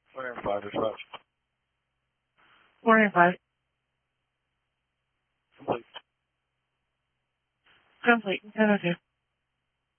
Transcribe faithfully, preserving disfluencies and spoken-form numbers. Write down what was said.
Four and five dispatch. Four and five. Complete. Complete. ten oh two.